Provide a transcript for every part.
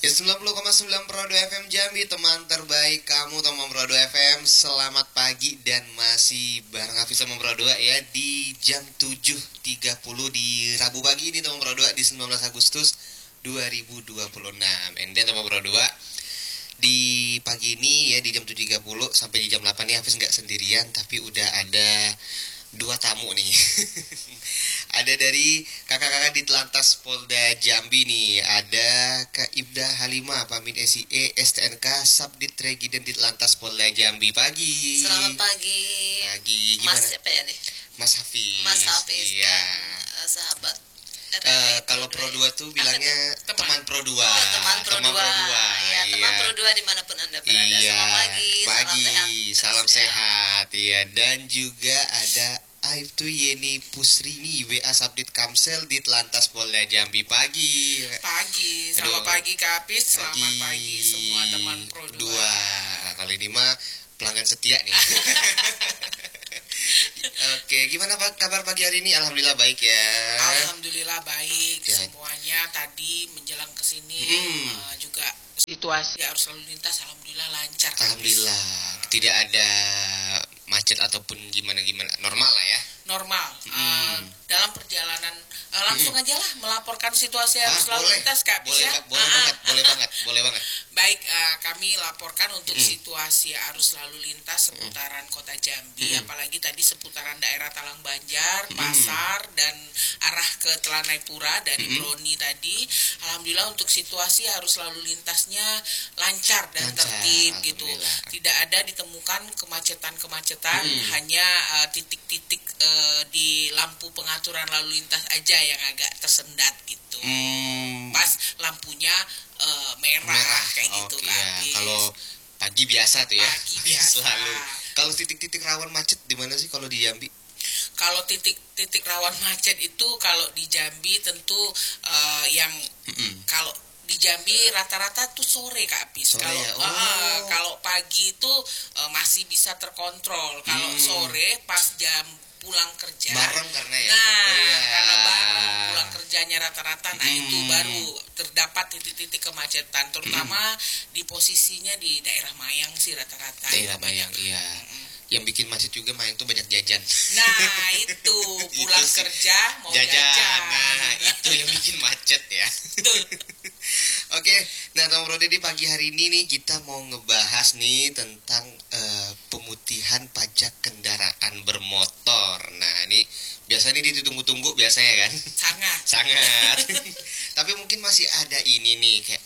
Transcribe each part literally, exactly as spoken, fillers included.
Ya sembilan puluh koma sembilan Prodo F M Jambi, teman terbaik kamu teman Prodo F M. Selamat pagi dan masih bareng Hafiz sama Prodo ya di jam tujuh tiga puluh di Rabu pagi ini teman Prodo di sembilan belas Agustus dua ribu dua puluh enam. And then teman Prodo di pagi ini ya di jam tujuh tiga puluh sampai di jam delapan nih Hafiz nggak sendirian, tapi udah ada dua tamu nih. Ada dari kakak-kakak di Telantas Polda Jambi nih. Ada Kak Ibda Halimah, Pamit S I E S T N K Subdit Regiden di Telantas Polda Jambi. Pagi. Selamat pagi. Pagi. Gimana? Mas siapa ya nih? Mas Hafiz. Mas Hafiz. Iya. Dan, uh, sahabat. Uh, kalau Pro dua tuh bilangnya teman, teman Pro dua. Oh, teman Pro dua. Iya, teman iya. Pro dua dimanapun Anda berada. Iya. Selamat pagi. Pagi. Salam sehat. Salam sehat. Iya. Dan juga ada Aibtu Yeni Pusrini, W A Subdit Kamsel di Telantas Polda Jambi. Pagi. Pagi, selamat Aduh. pagi Kak Apis, selamat Pagi. pagi semua teman Pro dua. Kali ini mah pelanggan setia nih. Oke, gimana Pak kabar pagi hari ini? Alhamdulillah baik ya. Alhamdulillah baik Ya. semuanya. Tadi menjelang ke sini Hmm. uh, juga situasi arus lalu lintas alhamdulillah lancar. Kak Apis. Alhamdulillah tidak ada macet ataupun gimana-gimana, normal lah ya. Normal. Hmm. Uh, dalam perjalanan uh, langsung Hmm. aja lah melaporkan situasi Ah, arus lalu boleh. lintas Kak Apis Boleh, ya. Kak. boleh Ah, banget, ah. boleh banget, boleh banget. Baik, uh, kami laporkan untuk Hmm. situasi arus lalu lintas seputaran Kota Jambi, Hmm. apalagi tadi seputaran daerah Talang Banjar, Hmm. Pasar, dan arah ke Telanai Pura dari Hmm. Broni tadi. Alhamdulillah untuk situasi arus lalu lintasnya lancar dan Lancar, tertib gitu. alhamdulillah. Tidak ada ditemukan kemacetan-kemacetan, Hmm. hanya uh, titik-titik uh, di lampu pengaturan lalu lintas aja yang agak tersendat gitu. Hmm. Pas lampunya uh, merah, Merah kayak gitu Oke, Kak ya. Apis. Kalau pagi biasa tuh ya. Pagi biasa. Selalu. Kalau titik-titik rawan macet di mana sih kalau di Jambi? Kalau titik-titik rawan macet itu kalau di Jambi tentu uh, yang Mm-mm. kalau di Jambi rata-rata tuh sore Kak Apis. Sore Kalau ya? uh, Oh. kalau pagi itu uh, masih bisa terkontrol. Kalau Hmm. sore pas jam pulang kerja. Bareng karena ya. Nah, Oh, iya. karena bareng pulang kerjanya rata-rata, nah Hmm. itu baru terdapat titik-titik kemacetan, terutama di posisinya di daerah Mayang sih rata-rata. Daerah itu banyak. Mayang, iya. Mm-mm. Yang bikin macet juga Mayang tuh banyak jajan. Nah itu pulang Itu sih. kerja mau jajan. jajan. Nah, itu yang bikin macet ya. Betul. Oke, nah Tom Brody di pagi hari ini nih kita mau ngebahas nih tentang eh, pemutihan pajak kendaraan bermotor. Nah, ini biasanya nih ditunggu-tunggu biasanya kan. Sangat. Sangat. Tapi mungkin masih ada ini nih kayak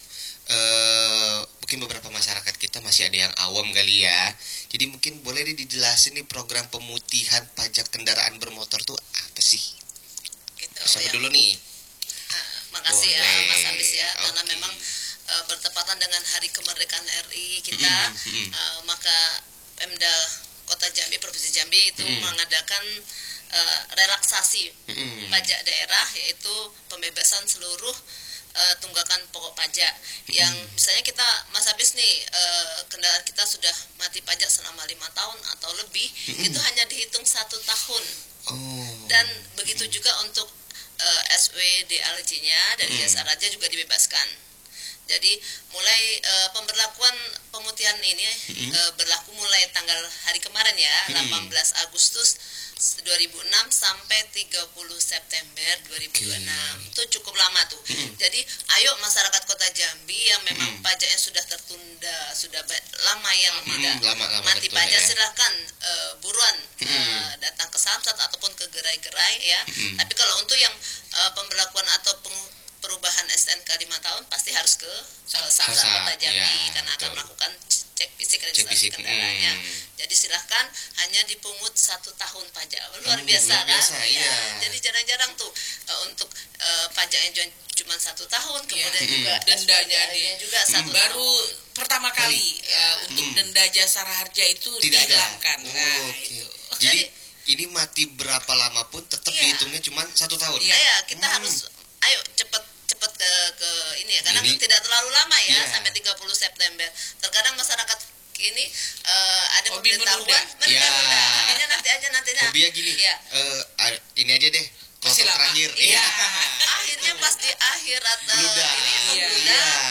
eh mungkin beberapa masyarakat kita masih ada yang awam kali ya. Jadi mungkin boleh deh dijelasin nih program pemutihan pajak kendaraan bermotor tuh apa sih? Gitu, Siapa ya. dulu nih? Ah, makasih ya Boleh. Mas Habis ya, karena Oke. memang uh, bertepatan dengan Hari Kemerdekaan R I kita, Mm, mm. uh, maka Pemda Kota Jambi, Provinsi Jambi itu Mm. mengadakan uh, relaksasi Mm-mm. pajak daerah, yaitu pembebasan seluruh uh, tunggakan pokok pajak. Yang misalnya kita Mas Habis nih, uh, kendaraan kita sudah mati pajak selama lima tahun atau lebih, Mm-mm. itu hanya dihitung satu tahun. Oh. Dan begitu juga untuk uh, S W D L J-nya dari Hmm. jasa raja juga dibebaskan. Jadi mulai uh, pemberlakuan pemutihan ini Hmm. uh, berlaku mulai tanggal hari kemarin ya, Hmm. delapan belas Agustus dua ribu enam sampai tiga puluh September dua ribu enam. Oke. Itu cukup lama tuh. Hmm. Jadi ayo masyarakat Kota Jambi yang memang Hmm. pajaknya sudah tertunda, sudah ba- lama yang Hmm, tidak lama-lama mati tertunda pajak, ya. silakan uh, buruan Hmm. uh, datang ke Samsat ataupun ke gerai-gerai ya. Hmm. Tapi kalau untuk yang uh, pemberlakuan atau peng- perubahan S T N K lima tahun pasti harus ke uh, Samsat Samsat, Kota Jambi ya, karena akan betul. melakukan cek fisik Cek registrasi fisik. kendaraannya. Hmm. Jadi silahkan hanya dipungut satu tahun pajak. Luar Hmm, biasa luar kan? biasa, Ya, iya. jadi jarang-jarang tuh uh, untuk uh, pajak yang jual cuma satu tahun, kemudian Iya. juga Hmm. Dendanya S W D L-nya di- juga satu baru tahun. pertama kali uh, untuk Hmm. denda jasa harja itu Tidak ada. dihilangkan. Oh, Nah, oke. itu. Jadi Jadi- ini mati berapa lama pun tetap Iya. dihitungnya cuma satu tahun. Iya, ya, kita Hmm. harus ayo cepet cepet ke ke ini ya, karena Jadi- tidak terlalu lama ya, Iya. sampai tiga puluh September. Terkadang masyarakat ini eh, ada Hobi pemberitahuan menunda. Iya. menunda. Akhirnya nanti aja nantinya. Hobinya gini. Iya. eh, a- ini aja deh. Masih Kloter lama. terakhir. Iya. Akhirnya pas di akhir atau Bludak. ini Iya. membludak, Iya. sehingga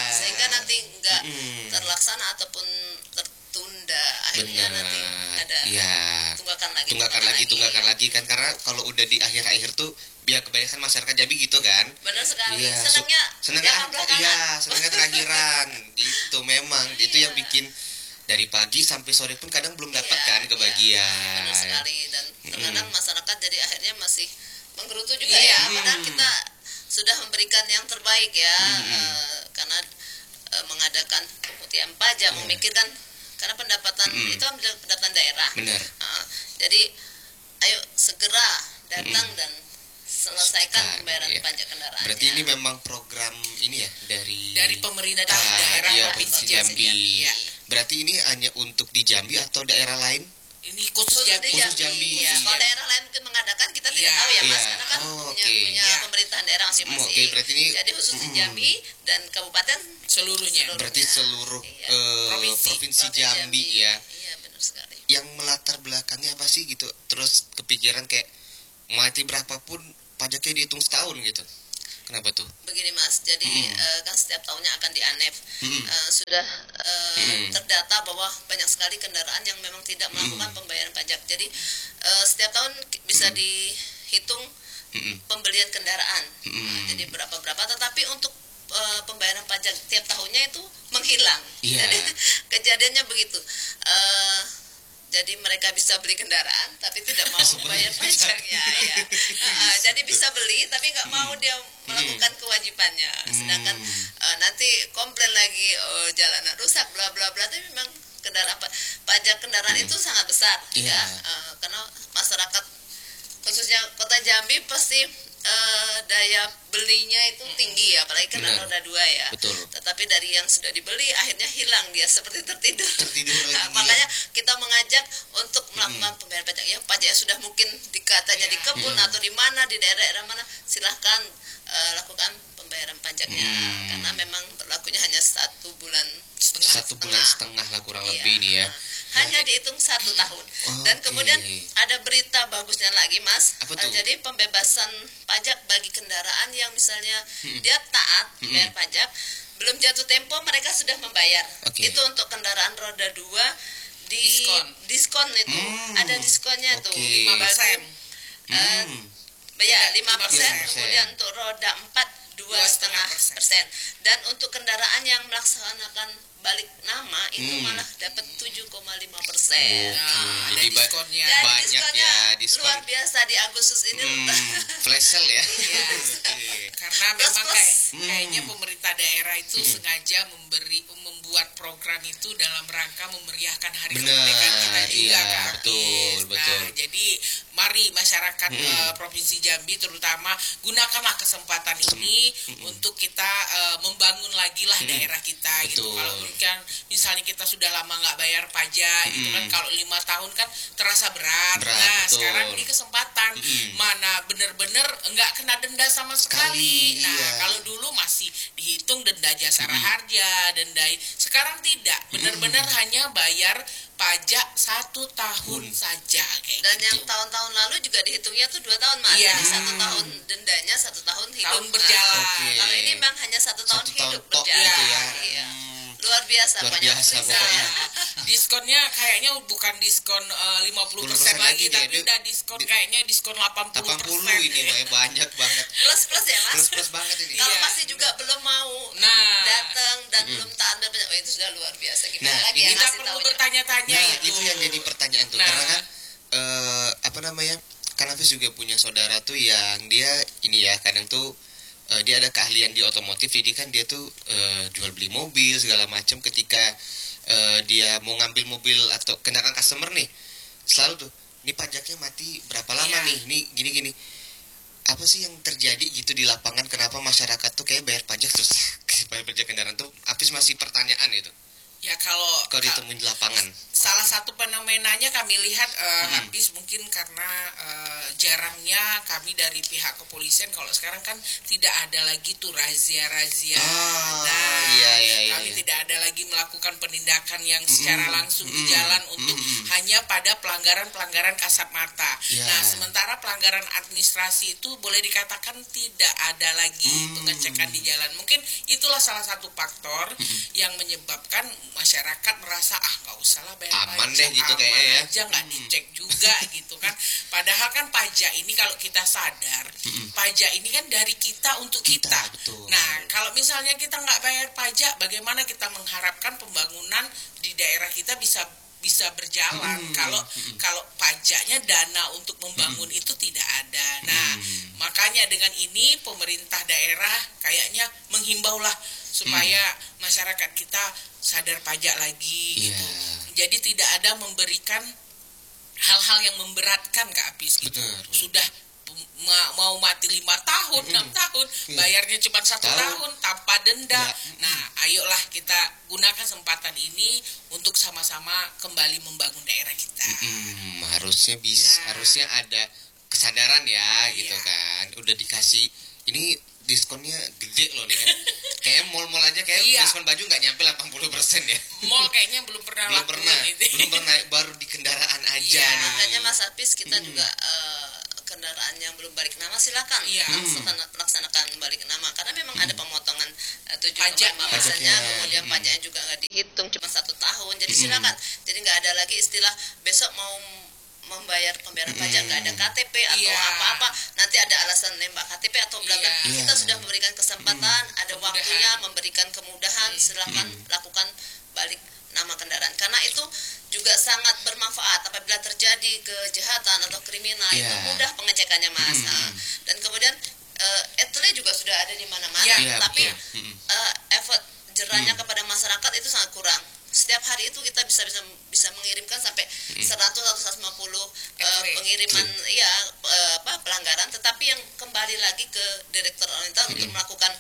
nanti nggak Mm-mm. terlaksana ataupun tertunda, akhirnya Benar. nanti ada Iya. tunggakan lagi, Tunggakan lagi, tunggakan lagi kan, karena kalau udah di akhir-akhir tuh biar kebanyakan masyarakat Jambi gitu kan. Benar sekali. Iya, Senangnya senangnya jangan ah, belakangan. iya, senangnya terakhiran. Itu memang itu yang Iya. bikin dari pagi sampai sore pun kadang belum dapat Iya, kan iya. kebagian. Benar sekali, dan terkadang Mm. masasyarakat jadi akhirnya masih menggerutu juga Iya. ya, padahal kita sudah memberikan yang terbaik ya, Mm. eh, karena eh, mengadakan pemutihan pajak, Iya. memikirkan karena pendapatan Mm. itu adalah pendapatan daerah. Benar. Eh, jadi ayo segera datang Mm. dan selesaikan Sekarang, pembayaran iya. pajak kendaraannya. Berarti ini memang program ini ya dari Dari pemerintah Ah, daerah iya, Provinsi Provinsi Jambi. Jambi. Ya. Berarti ini hanya untuk di Jambi atau daerah lain? Ini khusus Khusus Jambi. di Khusus Jambi. Ya. Iya. Kalau daerah lain mungkin mengadakan kita tidak Iya. tahu ya Mas, Iya. karena kan Oh, punya, oke. punya Iya. pemerintahan daerah masing-masing. Oke, berarti ini- Jadi khusus di Mm. Jambi dan kabupaten Seluruhnya. Seluruh. Berarti seluruh Iya. eh, Provinsi. provinsi, Provinsi Jambi, ya. Iya, benar sekali. Yang melatar belakangnya apa sih gitu? Terus kepikiran kayak mati berapapun pajaknya dihitung setahun gitu. Kenapa tuh? Begini Mas, jadi Mm. eh, kan setiap tahunnya akan di ANEF. Mm. Eh, sudah eh, Mm. terdata bahwa banyak sekali kendaraan yang memang tidak melakukan pembayaran pajak. Jadi eh, setiap tahun ki- bisa dihitung Mm-mm. pembelian kendaraan. Mm. Nah, jadi berapa-berapa, tetapi untuk eh, pembayaran pajak tiap tahunnya itu menghilang. Iya. Jadi kejadiannya begitu. Eh, jadi mereka bisa beli kendaraan tapi tidak mau membayar pajaknya ya. Uh, jadi bisa beli tapi nggak mau dia melakukan kewajibannya. Sedangkan uh, nanti komplain lagi, oh, jalanan rusak bla bla bla. Tapi memang kendaraan pa- pajak kendaraan itu sangat besar Iya. ya. Uh, karena masyarakat khususnya Kota Jambi pasti uh, daya belinya itu tinggi ya, apalagi kendaraan Benar. roda dua ya. Betul. Tetapi dari yang sudah dibeli akhirnya hilang dia seperti tertidur. Tertidur lagi Nah, dia. makanya kita mengajak untuk melakukan pembayaran pajak. Ya pajaknya sudah mungkin dikatanya di kebun Hmm. atau di mana, di daerah-daerah mana, silahkan eh, lakukan pembayaran pajaknya. Hmm. Karena memang berlakunya hanya satu bulan Setengah. Satu bulan setengah lah kurang Iya. lebih nih ya. Hanya dihitung satu tahun. Oh, Dan kemudian oke. ada berita bagusnya lagi Mas. Apa Eh, tuh? jadi pembebasan pajak bagi kendaraan yang misalnya dia taat Hmm. bayar pajak, belum jatuh tempo mereka sudah membayar. Oke. Itu untuk kendaraan roda dua di Diskon. diskon itu. Hmm. Ada diskonnya tuh Oke. lima persen. Eh, Hmm. ya lima lima persen, persen. kemudian untuk roda empat dua setengah persen, dan untuk kendaraan yang melaksanakan balik nama itu Hmm. malah dapat tujuh koma lima persen. Nah, ada Jadi ba- diskonnya. Dan banyak diskonnya ya, diskon. luar biasa di Agustus ini. Hmm, flash sale ya. Iya. Oke. Karena Plus, memang plus. kayak, Hmm. kayaknya pemerintah daerah itu sengaja memberi membuat program itu dalam rangka memeriahkan hari Benar, kemerdekaan kita juga iya, kan. betul, Yes. betul. Nah, jadi mari masyarakat Hmm. eh, Provinsi Jambi terutama gunakanlah kesempatan ini untuk kita eh, membangun lagi lah daerah kita gitu. Betul. Kalau kan misalnya kita sudah lama nggak bayar pajak gitu kan, Hmm. kalau lima tahun kan terasa berat. Berat, nah betul. sekarang ini kesempatan Hmm. mana bener-bener nggak kena denda sama sekali. Sekali, Nah iya. kalau dulu masih dihitung denda jasara harja, denda, sekarang tidak, bener-bener hanya bayar pajak satu tahun Hmm. saja kayak Dan gitu. yang tahun-tahun lalu juga dihitungnya tuh dua tahun Mas. Iya. Jadi satu tahun dendanya, satu tahun hidup. Tahun berjalan. Nah, Oke. kalau ini memang hanya satu tahun Satu tahun hidup tok berjalan. gitu ya. Iya. Hmm. Luar biasa Luar banyak biasa free. pokoknya. Nah, diskonnya kayaknya bukan diskon eh, lima puluh persen lagi, lagi, tapi dia- udah diskon di- kayaknya diskon delapan puluh delapan persen. puluh ini mah ya, banyak banget. Plus plus ya Mas. Plus plus banget ini. Kalau Iya. masih juga belum mau Nah. datang dan belum taat dan banyak, oh, itu sudah luar biasa. Gimana Nah, lagi ini yang Kita ngasih perlu taunya? bertanya-tanya Nah, itu. itu yang jadi pertanyaan tuh. Nah. Karena kan eh, apa namanya? Kan Hafiz juga punya saudara tuh yang dia ini ya, kadang tuh eh, dia ada keahlian di otomotif, jadi kan dia tuh eh, jual beli mobil segala macam. Ketika eh, dia mau ngambil mobil atau kendaraan customer nih, selalu tuh, ini pajaknya mati berapa lama Iya. nih? Nih gini-gini. Apa sih yang terjadi gitu di lapangan? Kenapa masyarakat tuh kayak bayar pajak terus bayar pajak kendaraan tuh? Hafiz masih pertanyaan itu. Ya kalau kalau ditemuin di lapangan? Salah satu fenomenanya kami lihat uh, hmm. habis mungkin karena uh, jarangnya kami dari pihak kepolisian, kalau sekarang kan tidak ada lagi tuh razia-razia. Ah, nah, iya, iya, iya, kami iya. tidak ada lagi melakukan penindakan yang secara langsung di jalan untuk mm, hanya pada pelanggaran-pelanggaran kasat mata. Yeah. Nah, sementara pelanggaran administrasi itu boleh dikatakan tidak ada lagi mm. pengecekan di jalan. Mungkin itulah salah satu faktor mm. yang menyebabkan masyarakat merasa ah nggak usah lah bayar aman pajak, deh gitu aman kayaknya ya. aja nggak dicek juga gitu kan. Padahal kan pajak ini kalau kita sadar Mm-mm. pajak ini kan dari kita untuk kita, Kita, betul. Nah kalau misalnya kita nggak bayar pajak, bagaimana kita mengharapkan pembangunan di daerah kita bisa bisa berjalan Mm-mm. kalau Mm-mm. kalau pajaknya dana untuk membangun Mm-mm. itu tidak ada. Nah Mm. makanya dengan ini pemerintah daerah kayaknya menghimbaulah supaya mm. masyarakat kita sadar pajak lagi Yeah. gitu. Jadi tidak ada memberikan hal-hal yang memberatkan Kak Apis gitu. Betul. Sudah ma- mau mati lima tahun, enam Mm-mm. tahun, Yeah. bayarnya cuma satu Tahun. tahun tanpa denda. Ya. Nah, ayolah kita gunakan kesempatan ini untuk sama-sama kembali membangun daerah kita. Hmm, harusnya bisa, Nah. harusnya ada kesadaran ya, Iya. gitu kan. Udah dikasih ini diskonnya gede loh nih kan. Kayak mall-mall aja kayak Iya. diskon baju nggak nyampe delapan puluh persen ya. Mall kayaknya belum pernah belum lakuin pernah, itu. belum pernah, baru di kendaraan aja Iya, nih. Makanya Mas Apis kita Hmm. juga eh, kendaraan yang belum balik nama silakan Iya. langsung laksanakan balik nama karena memang ada pemotongan eh, tujuh Pajak. koma lima persennya, Pajaknya. kemudian Hmm. pajaknya juga nggak dihitung cuma satu tahun, jadi Hmm. silakan. Jadi nggak ada lagi istilah besok mau membayar pembayaran Hmm. pajak nggak ada K T P atau Iya. apa-apa, nanti ada alasan nembak K T P atau bla bla. Iya. Kita Iya. sudah memberikan kesempatan, ada Kemudahan. waktunya, memberikan kemudahan, Hmm. silakan Hmm. lakukan balik nama kendaraan karena itu juga sangat bermanfaat apabila terjadi kejahatan atau kriminal. Iya. Itu mudah pengecekannya Mas. Mm-mm. Ah. Dan kemudian uh, etle juga sudah ada di mana-mana, Iya. Iya, tapi betul. Mm-mm. uh, effort jerahnya Mm. kepada masyarakat itu sangat kurang. Setiap hari itu kita bisa bisa bisa mengirimkan sampai seratus atau seratus lima puluh uh, Etle. pengiriman ya uh, apa pelanggaran, tetapi yang kembali lagi ke Direktur Lalu Lintas untuk melakukan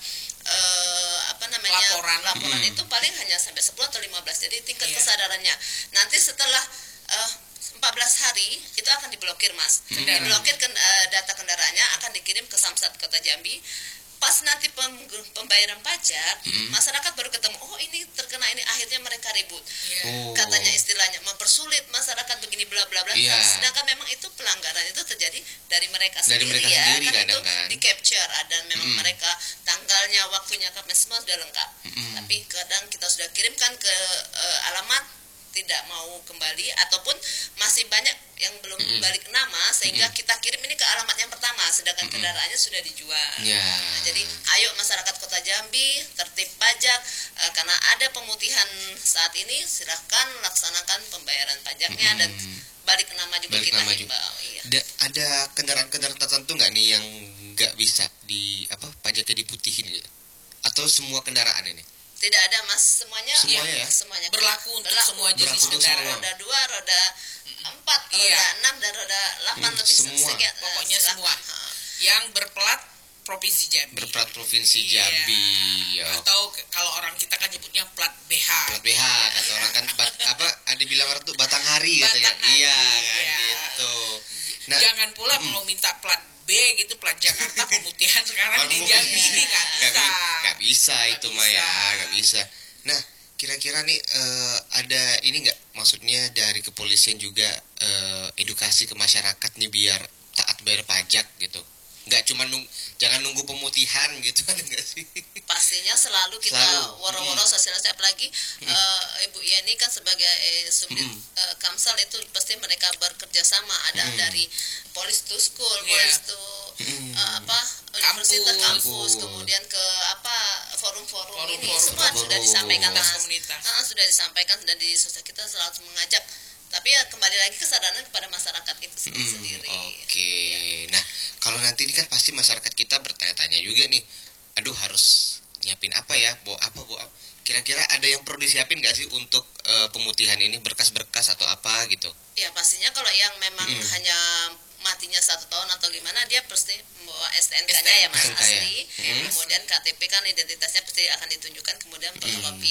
uh, apa namanya Laporan. laporan Mm. itu paling hanya sampai sepuluh atau lima belas. Jadi tingkat Iya. kesadarannya nanti setelah uh, empat belas hari itu akan diblokir Mas. Kendaraan. Diblokir ken- uh, data kendaraannya akan dikirim ke Samsat Kota Jambi. Pas nanti pem- pembayaran pajak, Mm. masyarakat baru ketemu, oh ini terkena ini, akhirnya mereka ribut. Iya. Oh. Katanya istilahnya mempersulit masyarakat begini bla bla bla. Iya. Sedangkan memang itu pelanggaran itu terjadi dari mereka Dari sendiri mereka ya. sendiri Kan kadang itu kan. di capture dan memang Mm. mereka tanggalnya, waktunya, kapan semua sudah lengkap. Mm. Tapi kadang kita sudah kirimkan ke eh, alamat tidak mau kembali ataupun masih banyak yang belum Mm-mm. balik nama sehingga Mm-mm. kita kirim ini ke alamat yang pertama sedangkan Mm-mm. kendaraannya sudah dijual. Ya. Nah, jadi ayo masyarakat Kota Jambi tertib pajak eh, karena ada pemutihan saat ini, silahkan laksanakan pembayaran pajaknya dan Mm-mm. balik nama juga Balik kita nama juga. himbau. Iya. Da- ada kendaraan-kendaraan tertentu nggak nih yang nggak bisa di apa pajaknya diputihin gitu? Atau semua kendaraan ini? Tidak ada Mas, semuanya Semuanya ya? semuanya Berlaku untuk Berlaku. semua jenis Berlaku untuk kendaraan. semua. Roda dua, roda empat, Iya. roda enam dan roda delapan Hmm, lebih se- semua. sekian, eh, Pokoknya silakan. semua. Ha. Yang berplat Provinsi Jambi. Berplat Provinsi Iya. Jambi. Ya. Atau ke- kalau orang kita kan nyebutnya plat B H. Plat B H kata orang kan bat, apa ada bilang orang tuh batang hari katanya. Batang hari, Iya kan iya. gitu. Nah, Jangan pula mau minta plat B gitu, plat Jakarta pemutihan sekarang di Pemutihan. Jambi ini nggak nggak bisa. bi- nggak bisa Nggak itu mah ya, bisa. nggak bisa. Nah, kira-kira nih eh, ada ini nggak, maksudnya dari kepolisian juga eh, edukasi ke masyarakat nih biar taat bayar pajak gitu. Nggak cuma nung, jangan nunggu pemutihan gitu ada nggak sih? Pastinya selalu kita Selalu. woro-woro sosialisasi, apalagi eh, Ibu Yeni kan sebagai eh, subdit Mm. eh, Kamsel itu pasti mereka bekerja sama, ada Mm. dari police to school, Iya. police to Mm. eh, apa universitas Kampus. kampus, kemudian ke apa forum-forum ini Forum-forum. semua sudah disampaikan Komunitas, Mas. komunitas. Ah, sudah disampaikan dan di sosial kita selalu mengajak, tapi ya kembali lagi kesadaran kepada masyarakat itu Hmm, sendiri. Oke. Nah, kalau nanti ini kan pasti masyarakat kita bertanya-tanya juga nih. Aduh, harus nyiapin apa ya? Bawa apa, bawa apa? Kira-kira ada yang perlu disiapin nggak sih untuk eh, pemutihan ini, berkas-berkas atau apa gitu? Ya pastinya kalau yang memang Mm. hanya matinya satu tahun atau gimana, dia pasti membawa S T N K-nya ya Mas, S T N K ya. asli. Mm. Kemudian K T P kan identitasnya pasti akan ditunjukkan, kemudian fotokopi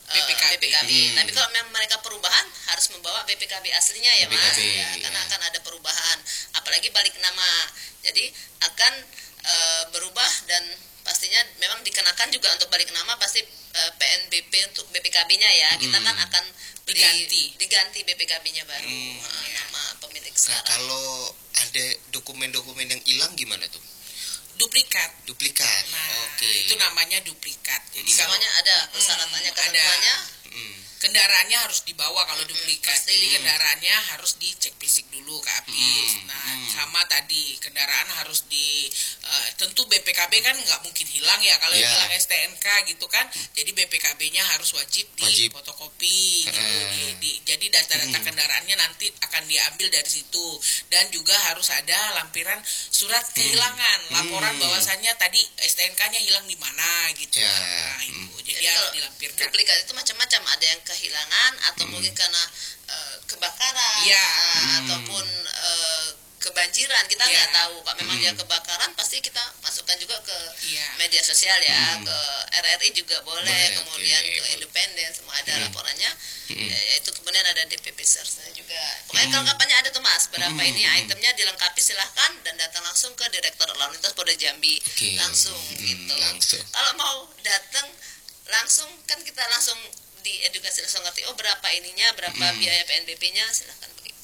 eh, B P K B. B P K B. Hmm. Tapi kalau memang mereka perubahan harus membawa B P K B aslinya ya B P K B, Mas, ya, karena ya. akan ada perubahan, apalagi balik nama. Jadi akan eh, berubah dan pastinya memang dikenakan juga untuk balik nama pasti eh, P N B P untuk B P K B-nya ya. Kita Hmm. kan akan beli- Diganti. diganti B P K B-nya baru Hmm. eh, nama pemilik Nah, sekarang. kalau ada dokumen-dokumen yang hilang gimana tuh? Duplikat. Duplikat. Nah, Oke. itu namanya duplikat. Jadi Hmm. kalau Semuanya ada persyaratannya, Hmm, ketentuannya. Hmm. kendaraannya harus dibawa kalau duplikat. pasti. Jadi kendaraannya harus dicek fisik dulu ke Apis. Hmm, Nah, hmm. sama tadi kendaraan harus di eh, tentu B P K B kan nggak mungkin hilang ya kalau Ya. hilang S T N K gitu kan. Jadi B P K B-nya harus wajib di Wajib. fotokopi gitu. Hmm. Di, di- jadi data-data Hmm. kendaraannya nanti akan diambil dari situ dan juga harus ada lampiran surat kehilangan, laporan Hmm. bahwasannya tadi S T N K-nya hilang di mana gitu. Ya. Nah, itu. Hmm. Jadi, Jadi harus kalau dilampirkan. duplikat itu macam-macam, ada yang kehilangan atau Hmm. mungkin karena eh, kebakaran Iya. eh, Hmm. ataupun eh, kebanjiran, kita nggak Iya. tahu. Kalau memang Hmm. dia kebakaran pasti kita masukkan juga ke Iya. media sosial ya, Hmm. ke R R I juga boleh, Boleh, kemudian oke. ke independen semua ada Hmm. laporannya. Hmm. Ya, itu kemudian ada D P P search juga. Pokoknya Hmm. kelengkapannya ada tuh Mas. Berapa Hmm. ini itemnya dilengkapi silahkan dan datang langsung ke Direktur Lalu Lintas Polda Jambi. Oke. Langsung Hmm, gitu. langsung. Kalau mau datang langsung kan kita langsung diedukasi, langsung ngerti oh berapa ininya, berapa Hmm. biaya P N B P-nya, silahkan begitu.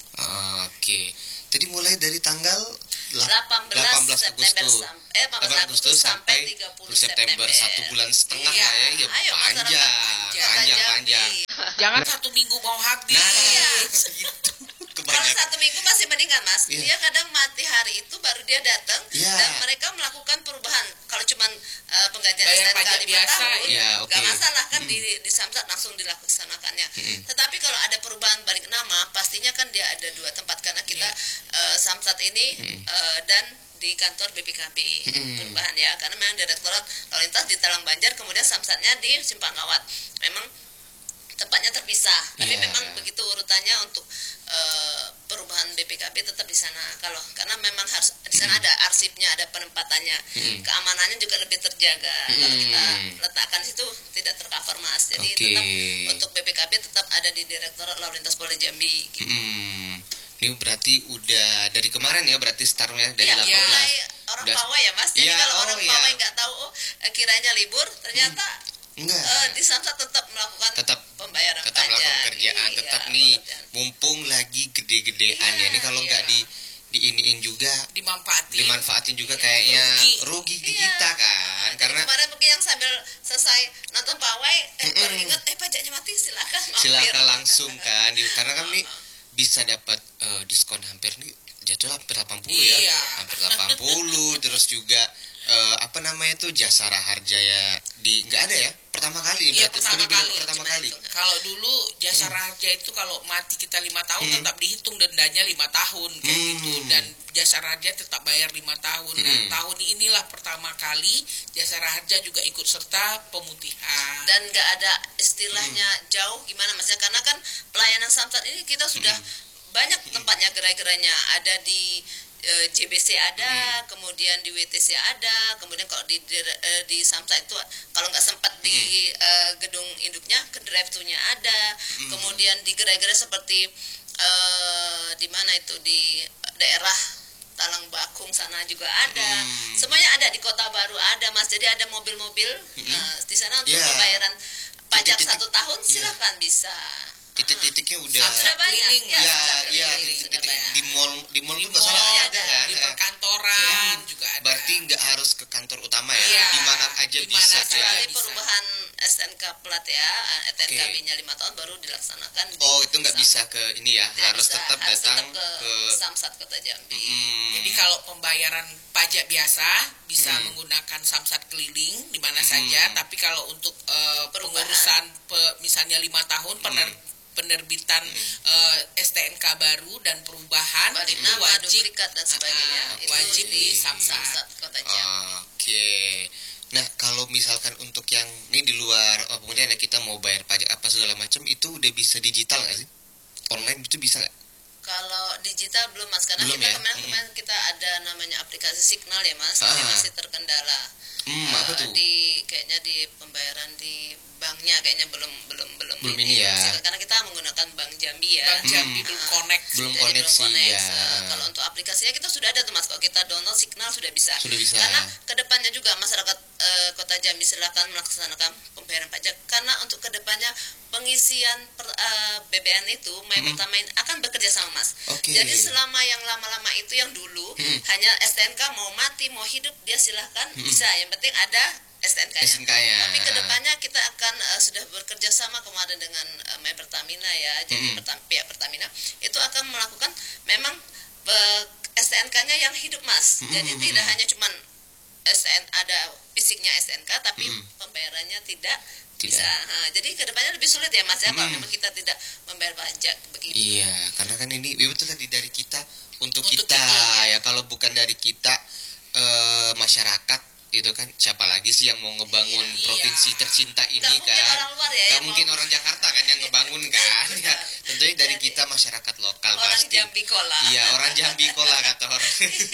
Oke. Tadi mulai dari tanggal la- delapan belas September Agustus. sam- eh delapan belas Agustus sampai tiga puluh September. Satu bulan setengah Iya. lah ya, ya Ayo, panjang, masyarakat panjang, Jambi. panjang. Jangan satu minggu mau habis. Nah, Iya. gitu. Kalau Kebanyakan. satu minggu masih mendingan Mas. Iya. Dia kadang mati hari itu baru dia datang Iya. dan mereka melakukan perubahan. Kalau cuman eh, penggantian Bayar S T N K pajak lima biasa, tahun, iya, nggak oke. masalah kan di di Samsat langsung dilaksanakannya. Mm-mm. Tetapi kalau ada perubahan balik nama, pastinya kan dia ada dua tempat karena kita Iya. eh, Samsat ini Mm. eh, dan di kantor B P K B Mm. perubahan ya, karena memang Direktorat Lalu Lintas di Talang Banjar, kemudian Samsatnya di Simpang Kawat. Memang tempatnya terpisah, tapi Iya. memang begitu urutannya untuk eh, perubahan B P K B tetap di sana. Kalau karena memang harus di sana ada arsipnya, ada penempatannya, Mm. keamanannya juga lebih terjaga. Kalau Mm. kita letakkan di situ tidak tercover Mas. Jadi Oke. tetap untuk B P K B tetap ada di Direktorat Lalu Lintas Polda Jambi. Gitu. Hmm. Ini berarti udah dari kemarin ya, berarti startnya dari Iya, delapan belas. mulai orang Udah- pawai ya Mas. Jadi Iya, kalau oh, orang iya. pawai nggak tahu, oh eh, kiranya libur, ternyata Enggak. eh, di Samsat tetap melakukan Tetap pembayaran tetap pajak. melakukan kerjaan, Iya, tetap nih pekerjaan. mumpung lagi gede-gedean ya. Iya, Ini kalau iya. nggak di diiniin juga, Dimanfaatin. dimanfaatin juga Iya. kayaknya Rugi. rugi di Iya. kita kan. Jadi Karena kemarin mungkin yang sambil selesai nonton pawai eh Mm-mm. baru ingat eh pajaknya mati, silakan mampir. silakan langsung kan. Di- Karena kan nih bisa dapat eh, diskon hampir nih jatuh hampir delapan puluh ya. Iya. Hampir delapan puluh terus juga eh, apa namanya tuh Jasara Harja ya di nggak ada ya pertama kali Iya, berarti pertama bener-bener kali, pertama cuma kali itu. Kalau dulu jasa raja itu kalau mati kita lima tahun Hmm. tetap dihitung dendanya lima tahun kayak Hmm. gitu, dan jasa raja tetap bayar lima tahun. Nah, Hmm. tahun inilah pertama kali jasa raja juga ikut serta pemutihan. Dan nggak ada istilahnya jauh gimana maksudnya, karena kan pelayanan Samsat ini kita sudah banyak tempatnya, gerai-gerainya ada di eh, J B C ada, kemudian di W T C ada, kemudian kalau di di, eh, di Samsat itu kalau nggak sempat di eh, gedung induknya ke drive to-nya ada, kemudian di gerai-gerai seperti eh, di mana itu di daerah Talang Bakung sana juga ada, Hmm. semuanya ada, di Kota Baru ada Mas, jadi ada mobil-mobil eh, di sana untuk Ya. pembayaran pajak Titik-titik. satu tahun Iya. silakan bisa. titik-titiknya udah Sudah banyak keliling, ya, ya sudah ya keliling, sudah titik-titik banyak. di mall di mall Di juga salah mall, ada kan di ya. perkantoran juga ada. Berarti nggak harus ke kantor utama ya, Iya. di mana aja Di bisa mana ya. saja. Kecuali bisa. perubahan S N K plat ya, S N K B-nya Oke. lima tahun baru dilaksanakan. di Oh itu nggak bisa Samsat. ke ini ya, Tidak harus bisa, tetap harus datang tetap ke, ke Samsat Kota Jambi. Hmm. Jadi kalau pembayaran pajak biasa bisa Hmm. menggunakan samsat keliling di mana Hmm. saja, tapi kalau untuk eh, Perubahan. pengurusan pe- misalnya lima tahun pener- Hmm. penerbitan eh, S T N K baru dan perubahan Balik itu nama, wajib duplikat dan sebagainya. Ah, Itu wajib di Samsat Samsat. Kota Jambi. Oke. Nah, kalau misalkan untuk yang ini di luar, oh, kemudian ada kita mau bayar pajak apa segala macam, itu udah bisa digital nggak sih? Online itu bisa nggak? Kalau digital belum Mas, karena Belum kita ya? kemarin Mm. kemarin kita ada namanya aplikasi Signal ya Mas, tapi Ah. masih terkendala. Hmm, apa tuh? Di kayaknya di pembayaran di banknya kayaknya belum belum belum Belum ini ya. karena kita menggunakan Bank Jambi ya. Bank Jambi Hmm. belum connect. Belum Jadi connect sih, connect. ya. Eh, kalau untuk aplikasinya kita sudah ada tuh Mas, kalau kita download Signal sudah bisa. Sudah bisa. Karena kedepannya juga masyarakat eh, Kota Jambi silakan melaksanakan pembayaran pajak, karena untuk kedepannya pengisian per, eh, B B N itu My Mm-mm. Pertama ini akan bekerja sama Mas. Oke. Jadi selama yang lama-lama itu yang dulu Mm-mm. hanya S T N K mau mati mau hidup dia silahkan Mm-mm. bisa, yang penting ada S T N K-nya. S T N K-nya. Tapi kedepannya kita akan eh, sudah bekerja sama kemarin dengan eh, My Pertamina ya, jadi Mm-mm. Pertam- pihak Pertamina itu akan melakukan memang eh, S T N K-nya yang hidup Mas. Mm-mm. Jadi tidak hanya cuman S T N ada fisiknya S T N K tapi Mm-mm. pembayarannya tidak, Tidak. bisa. Nah, jadi kedepannya lebih sulit ya Mas ya kalau Mm-mm. memang kita tidak membayar pajak begitu. Iya, karena kan ini ya betul tadi dari kita untuk, Untuk kita, kita, ya kalau bukan dari kita eh, masyarakat itu kan siapa lagi sih yang mau ngebangun Iya. provinsi tercinta ini Nggak mungkin kan? orang luar ya Nggak yang mungkin mau- orang Jakarta kan yang ngebangun kan? Ya, tentunya dari Jadi, kita masyarakat lokal Orang pasti. Jambi Kola. Iya, orang Jambi Kola kata orang.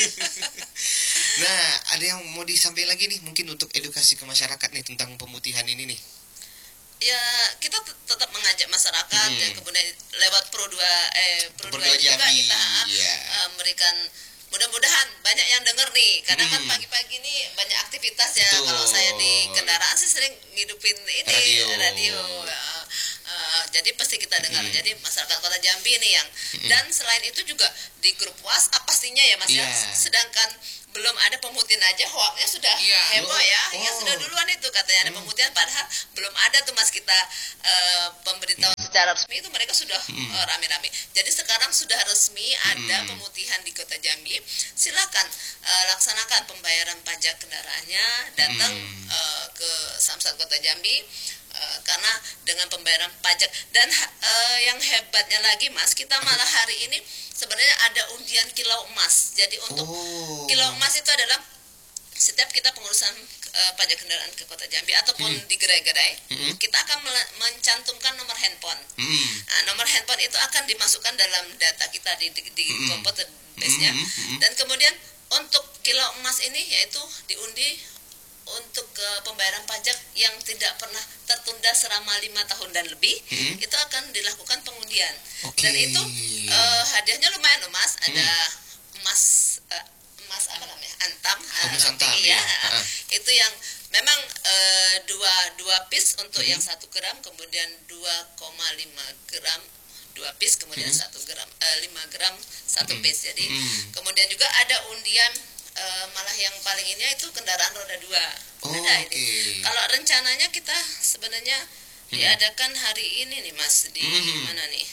Nah, ada yang mau disampaikan lagi nih mungkin untuk edukasi ke masyarakat nih tentang pemutihan ini nih. Ya kita tet- tetap mengajak masyarakat Hmm. dan kemudian lewat Pro dua eh Pro Pro dua dua juga Jambi, kita iya. eh, memberikan, mudah-mudahan banyak yang dengar nih karena kan Hmm. pagi-pagi nih banyak aktivitas ya. Betul. Kalau saya di kendaraan sih sering ngidupin ini Radio. radio. Eh, eh, jadi pasti kita dengar. Hmm. Jadi masyarakat Kota Jambi ini yang dan selain itu juga di grup WhatsApp pastinya ya Mas ya. Iya. Sedangkan belum ada pemutihan aja hoaknya sudah Iya. heboh ya. Oh. Ya sudah duluan itu katanya ada Hmm. pemutihan, padahal belum ada tuh Mas kita eh, pemberitahuan secara resmi itu mereka sudah Hmm. eh, rame-rame. Jadi sekarang sudah resmi ada Hmm. pemutihan di Kota Jambi. Silakan eh, laksanakan pembayaran pajak kendaraannya, datang Hmm. eh, ke Samsat Kota Jambi. Eh, karena dengan pembayaran pajak dan eh, yang hebatnya lagi Mas, kita malah hari ini sebenarnya ada undian kilau emas. Jadi untuk Oh. kilau emas itu adalah setiap kita pengurusan eh, pajak kendaraan ke Kota Jambi ataupun Hmm. di gerai-gerai, Hmm. kita akan mela- mencantumkan nomor handphone. Hmm. Nah, nomor handphone itu akan dimasukkan dalam data kita di, di, di Hmm. komputer base-nya. Hmm. Hmm. Dan kemudian untuk kilau emas ini yaitu diundi untuk eh, pembayaran pajak yang tidak pernah tertunda selama lima tahun dan lebih, Hmm. itu akan dilakukan pengundian. Oke. Dan itu eh, hadiahnya lumayan loh Mas, ada Hmm. emas eh, emas apa namanya antam, Oh, emas eh, antam, tinggi ya. ya. Ha-ha. Itu yang memang eh, dua dua piece untuk Hmm. yang satu gram, kemudian dua koma lima gram dua piece, kemudian Hmm. satu gram eh, lima gram satu Hmm. piece. Jadi Hmm. kemudian juga ada undian eh, malah yang paling ini itu kendaraan roda dua. Oh, Ada oke. ini. Kalau rencananya kita sebenarnya Hmm. diadakan hari ini nih Mas di Hmm. mana nih?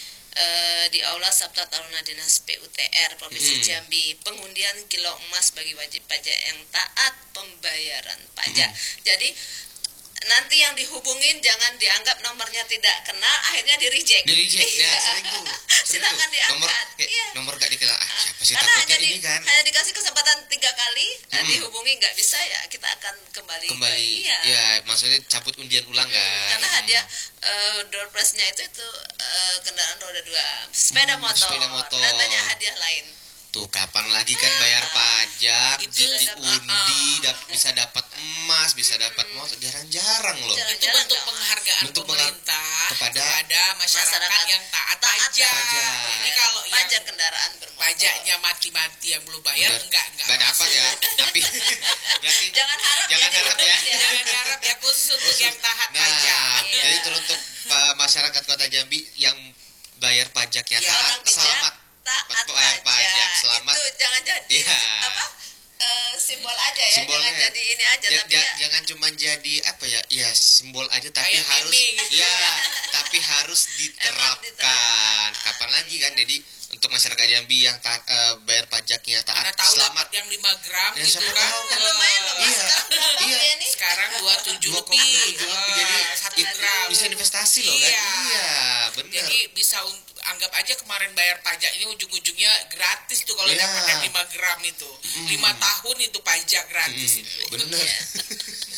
Eh, di Aula Sabta Taruna Dinas P U T R Provinsi Hmm. Jambi, pengundian kilau emas bagi wajib pajak yang taat pembayaran pajak. Hmm. Jadi nanti yang dihubungin jangan dianggap nomornya tidak kenal, akhirnya di reject. Di reject ya, sering tuh. Sering Silakan tuh. diangkat. Nomor eh, Iya. nomor gak dikenal. Ah, siapa sih Karena takutnya hanya, di, ini kan. hanya dikasih kesempatan tiga kali, nah, Hmm. dihubungi nggak bisa ya kita akan kembali. ke- Kembali. Iya. Ya, maksudnya cabut undian ulang kan. Karena hadiah eh, door prize-nya itu itu eh, kendaraan roda dua, sepeda Hmm, motor, sepeda motor. dan banyak hadiah lain. Tuh kapan lagi kan bayar pajak, Itu di, dapat- diundi, ah. dap- bisa dapat emas, bisa dapat motor, jarang-jarang loh. Jarang. Itu bentuk penghargaan Bentuk pengha- pemerintah kepada kepada, masyarakat, masyarakat yang taat, taat pajak. pajak. Ini kalau yang pajak kendaraan bermotor. pajaknya mati-mati yang belum bayar, Bener. enggak enggak. Nggak dapat ya, tapi berarti Jangan harap Jangan ya, harap di- ya. Jangan harap ya khusus untuk Khusus. yang taat Nah, pajak. Iya. jadi teruntuk uh, masyarakat Kota Jambi yang bayar pajaknya Ya, taat, orang bijak, selamat. taat bayar pajak, selamat. Itu jangan jadi Iya. apa eh, simbol aja ya, Simbolnya. jangan jadi ini aja, Ja- tapi ja- ya, jangan cuma jadi apa ya, ya simbol aja tapi Kayak harus meme gitu. ya tapi harus diterapkan. diterapkan. Kapan lagi kan? Jadi untuk masyarakat Jambi yang taat, eh, bayar pajaknya taat, Karena tahu selamat. dapat yang lima gram Ya, gitu siapa kan. tahu. kan lumayan loh Mas. Iya. Sekarang berapa Iya. ya nih? Sekarang dua puluh tujuh dua koma lebih. tujuh lebih, jadi eh, satu itu gram. bisa investasi loh kan? Iya. Iya, benar. Jadi bisa untuk anggap aja kemarin bayar pajak ini ujung-ujungnya gratis tuh kalau Iya. dapat yang lima gram itu. lima tahun itu pajak gratis Hmm, itu. bener.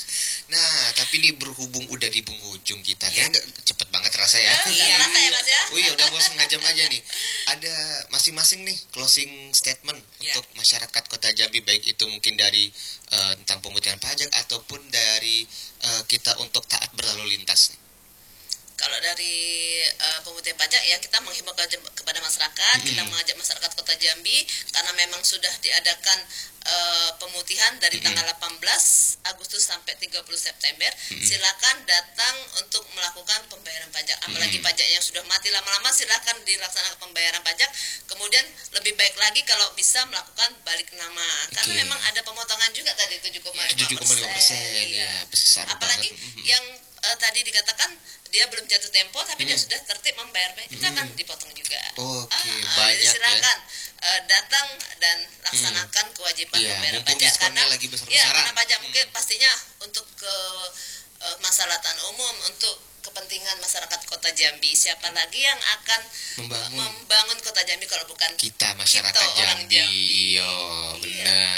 Nah, tapi ini berhubung udah di penghujung kita, Ya. kan nggak cepet banget rasa ya. Nggak Iya. terasa ya Mas ya? Oh iya, udah mau setengah jam aja nih. Ada masing-masing nih closing statement Ya. untuk masyarakat Kota Jambi, baik itu mungkin dari eh, tentang pemutihan pajak ataupun dari eh, kita untuk taat berlalu lintas. Kalau dari uh, pemutihan pajak ya kita menghimbau ke, kepada masyarakat, Mm-hmm. kita mengajak masyarakat Kota Jambi karena memang sudah diadakan uh, pemutihan dari Mm-hmm. tanggal delapan belas Agustus sampai tiga puluh September. Mm-hmm. Silakan datang untuk melakukan pembayaran pajak. Apalagi Mm-hmm. pajak yang sudah mati lama-lama, silakan dilaksanakan pembayaran pajak. Kemudian lebih baik lagi kalau bisa melakukan balik nama. Karena Oke. memang ada pemotongan juga tadi tujuh koma tujuh koma lima persen Iya. ya, besar Apalagi banget. Mhm. yang eh, tadi dikatakan dia belum jatuh tempo tapi dia Mm. sudah tertib membayar pajak, itu akan dipotong juga. Oke, Ah, banyak jadi ya. silakan eh, datang dan laksanakan kewajiban Iya, pembayaran mumpung pajak diskonnya karena lagi ya besar-besaran. karena pajak Mm. mungkin pastinya untuk ke eh, maslahatan umum, untuk kepentingan masyarakat Kota Jambi. Siapa lagi yang akan Membangun. membangun Kota Jambi kalau bukan Kita masyarakat Kita orang Jambi. Jambi. Iya, benar.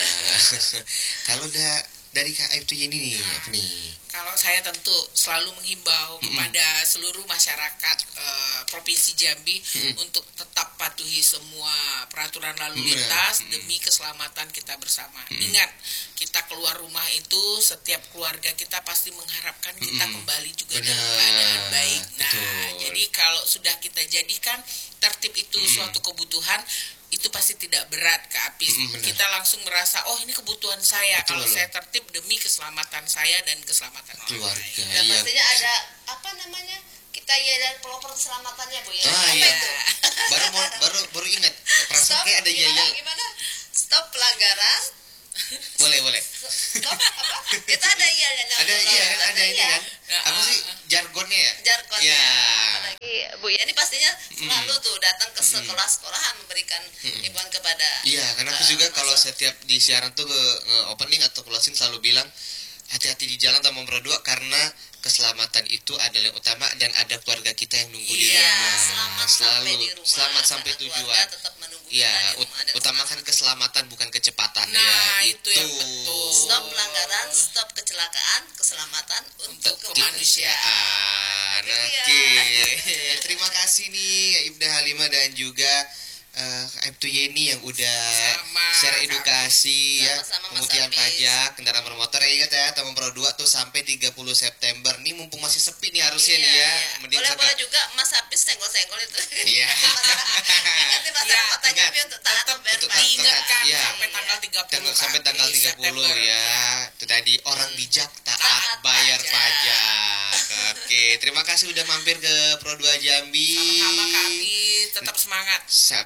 Kalau da dari Kak Aibtu ini nih, apa nih? Kalau saya tentu selalu menghimbau kepada seluruh masyarakat eh, Provinsi Jambi untuk tetap patuhi semua peraturan lalu Benar. lintas Mm-mm. demi keselamatan kita bersama. Ingat, kita keluar rumah itu setiap keluarga kita pasti mengharapkan kita Mm-mm. kembali juga Benar. dalam keadaan baik. Nah, Betul. jadi kalau sudah kita jadikan tertib itu suatu kebutuhan, itu pasti tidak berat ke Apis. Mm-mm, benar. Kita langsung merasa, oh ini kebutuhan saya. Betul. Kalau saya tertib demi keselamatan saya dan keselamatan orang Keluarga. lain. dan Iya. pastinya ada apa namanya kita ya dan pelopor keselamatannya Bu ya. Ah, Apa iya. itu? Baru mau, baru baru ingat. Perasaan Stop, kayak ada gimana, yayal. gimana? Stop pelanggaran. Boleh, boleh. Stop apa? Kita ada yelnya. Ada iya kan, ada ini kan. Ya, Apa ah, sih ah. jargonnya ya? Jargonnya. Iya. Apalagi Bu ya ini pastinya selalu tuh datang ke sekolah-sekolahan memberikan himbauan kepada Iya, karena aku eh, juga kalau masyarakat. setiap di siaran tuh nge, nge- opening atau closing selalu bilang hati-hati di jalan sama berdua karena keselamatan itu adalah yang utama dan ada keluarga kita yang nunggu di Iya, rumah. selamat Selalu sampai di rumah. selamat sampai Karena tujuan. keluarga tetap menunggu Iya, kita di ut- rumah dan utamakan keselamatan bukan kecepatan Nah, ya. itu yang betul. stop pelanggaran, stop kecelakaan, keselamatan untuk Untuk kemanusiaan. kemanusiaan. Itu dia. Oke. Terima kasih nih Kak Ibda Halimah dan juga eh, Kak Aibtu Yeni yang udah Sama, share Kak edukasi ya, Sama-sama, Mas pemutihan Apis. pajak kendaraan bermotor ya. Ingat ya Taman Pro dua tuh sampai tiga puluh September. Nih mumpung masih sepi nih harusnya nih ya. Iya, Mending boleh boleh sekarang. juga Mas Apis senggol-senggol itu. Iya. Ingat masyarakat Iya, Kota ingat. Jambi untuk taat Tetap membayar Untuk pajak. diingatkan Iya. sampai tanggal tiga puluh. Tanggal- sampai tanggal Apis, tiga puluh September. ya. Itu tadi orang bijak taat, Taat bayar pajak. pajak. Oke, terima kasih udah mampir ke Pro dua Jambi. Sama-sama Kak Apis, tetap semangat. Sap.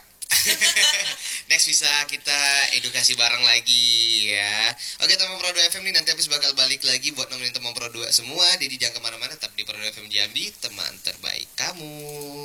Next bisa kita edukasi bareng lagi ya. Oke teman Pro dua F M nih nanti habis bakal balik lagi buat nemenin teman Pro dua semua. Jadi jangan kemana-mana, tetap di Pro dua F M Jambi, teman terbaik kamu.